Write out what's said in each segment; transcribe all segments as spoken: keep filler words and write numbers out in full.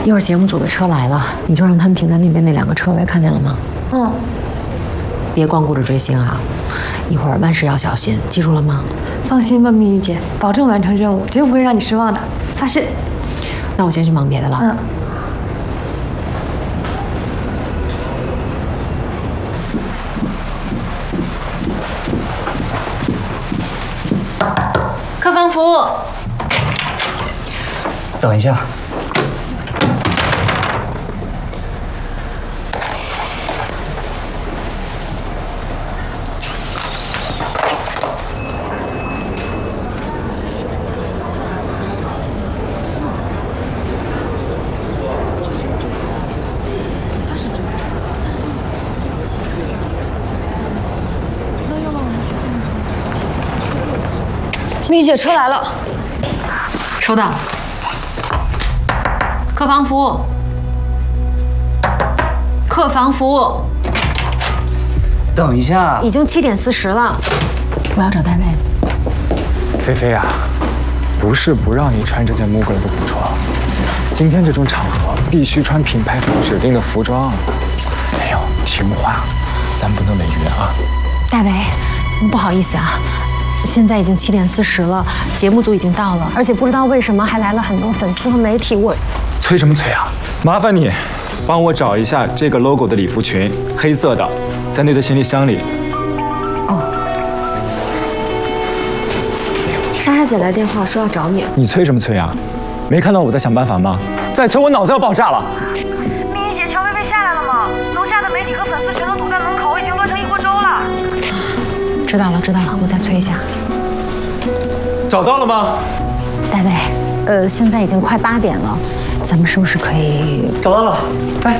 一会儿节目组的车来了，你就让他们停在那边那两个车位，看见了吗？ 嗯。 别光顾着追星啊，一会儿万事要小心，记住了吗？ 放心吧，蜜玉姐，保证完成任务，绝不会让你失望的，发誓。 那我先去忙别的了。 嗯。 客房服务， 等一下。 蜜玉姐，车来了， 收到。客房服务，客房服务。 等一下， 已经七点四十了，我要找戴维。 菲菲啊，不是不让你穿这件 Mugler 的古装，今天这种场合必须穿品牌方指定的服装。哎呦，听话，咱不能违约啊。 戴维，不好意思啊。 现在已经七点四十了，节目组已经到了，而且不知道为什么还来了很多粉丝和媒体。我催什么催啊？麻烦你帮我找一下这个 logo 的礼服裙，黑色的，在那个行李箱里。 哦。莎莎姐来电话说要找你。 你催什么催啊？没看到我在想办法吗？再催我脑子要爆炸了。 蜜玉姐，乔薇薇下来了吗？楼下的媒体和粉丝全都堵在门口，已经乱成一锅粥了。 知道了，知道了，我再催一下。 找到了吗？ 戴维，呃，现在已经快八点了，咱们是不是可以？ 找到了，哎，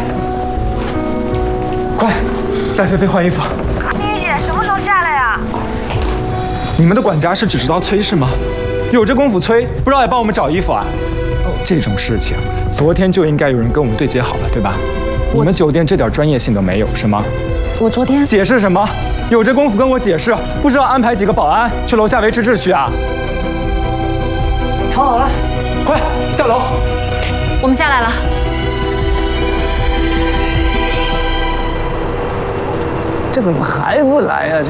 快，带菲菲换衣服。 蜜玉姐，什么时候下来呀？ 你们的管家是只知道催是吗？有这功夫催，不知道也帮我们找衣服啊？这种事情，昨天就应该有人跟我们对接好了，对吧？你们酒店这点专业性都没有是吗？ 我昨天解释什么？ 有这功夫跟我解释，不知道安排几个保安去楼下维持秩序啊？ 吵好了， 快下楼！ 我们下来了。 这怎么还不来呀？这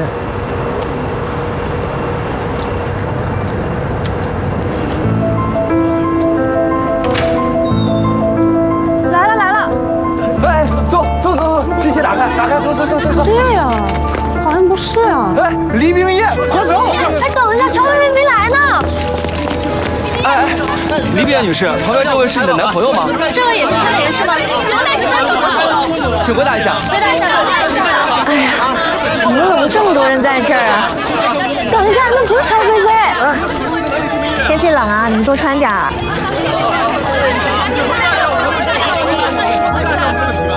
来了来了！ 哎，走走走走，机器打开，打开，走走走走走。 对呀。 好像不是啊！ 哎，黎明夜，快走！ 哎，等一下，乔薇薇没来呢。 哎哎，黎碧艳女士，旁边这位是你的男朋友吗？ 这位也是圈内人士吗？能带请他走吗？ 请回答一下。 回答一下。哎呀，我们怎么这么多人在这儿啊？等一下，那不是乔薇薇。天气冷啊，你们多穿点儿。